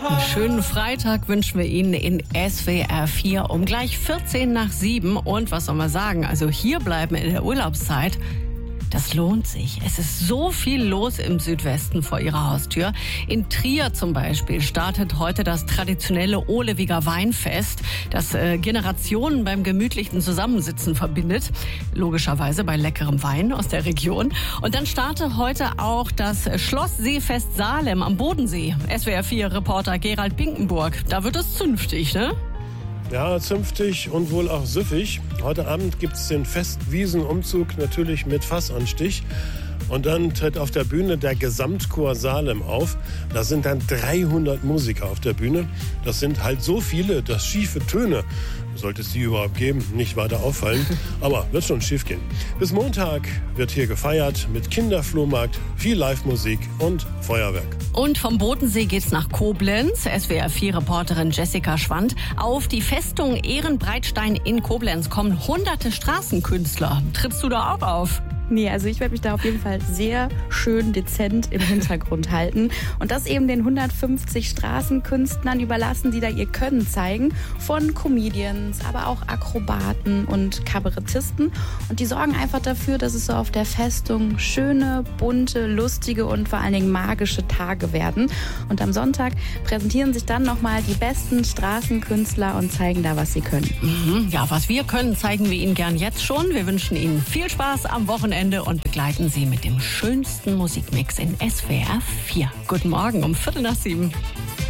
Einen schönen Freitag wünschen wir Ihnen in SWR 4 um gleich 7:14. Und was soll man sagen, also hier bleiben in der Urlaubszeit, das lohnt sich. Es ist so viel los im Südwesten vor Ihrer Haustür. In Trier zum Beispiel startet heute das traditionelle Ohlewiger Weinfest, das Generationen beim gemütlichen Zusammensitzen verbindet. Logischerweise bei leckerem Wein aus der Region. Und dann startet heute auch das Schlossseefest Salem am Bodensee. SWR 4-Reporter Gerald Pinkenburg. Da wird es zünftig, ne? Ja, zünftig und wohl auch süffig. Heute Abend gibt es den Festwiesenumzug natürlich mit Fassanstich. Und dann tritt auf der Bühne der Gesamtchor Salem auf. Da sind dann 300 Musiker auf der Bühne. Das sind halt so viele, dass schiefe Töne, sollte es die überhaupt geben, nicht weiter auffallen. Aber wird schon schief gehen. Bis Montag wird hier gefeiert mit Kinderflohmarkt, viel Live-Musik und Feuerwerk. Und vom Bodensee geht's nach Koblenz. SWR 4-Reporterin Jessica Schwand. Auf die Festung Ehrenbreitstein in Koblenz kommen hunderte Straßenkünstler. Trittst du da auch auf? Nee, also ich werde mich da auf jeden Fall sehr schön dezent im Hintergrund halten und das eben den 150 Straßenkünstlern überlassen, die da ihr Können zeigen, von Comedians, aber auch Akrobaten und Kabarettisten, und die sorgen einfach dafür, dass es so auf der Festung schöne, bunte, lustige und vor allen Dingen magische Tage werden. Und am Sonntag präsentieren sich dann nochmal die besten Straßenkünstler und zeigen da, was sie können. Ja, was wir können, zeigen wir Ihnen gern jetzt schon. Wir wünschen Ihnen viel Spaß am Wochenende und begleiten Sie mit dem schönsten Musikmix in SWR 4. Guten Morgen um 7:15.